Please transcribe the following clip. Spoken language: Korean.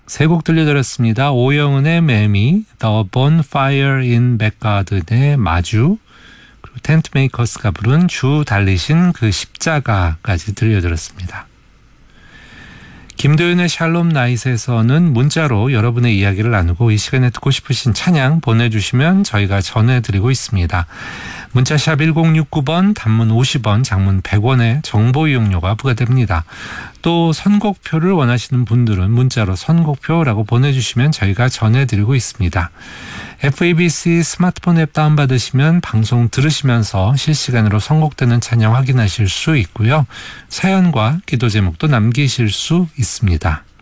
세 곡 들려드렸습니다. 오영은의 매미, The Bonfire in 백가든의 마주, 그리고 텐트메이커스가 부른 주 달리신 그 십자가까지 들려드렸습니다. 김도윤의 샬롬 나잇에서는 문자로 여러분의 이야기를 나누고 이 시간에 듣고 싶으신 찬양 보내주시면 저희가 전해드리고 있습니다. 문자샵 1069번, 단문 50원, 장문 100원의 정보 이용료가 부과됩니다. 또 선곡표를 원하시는 분들은 문자로 선곡표라고 보내주시면 저희가 전해드리고 있습니다. FABC 스마트폰 앱 다운받으시면 방송 들으시면서 실시간으로 선곡되는 찬양 확인하실 수 있고요. 사연과 기도 제목도 남기실 수 있습니다.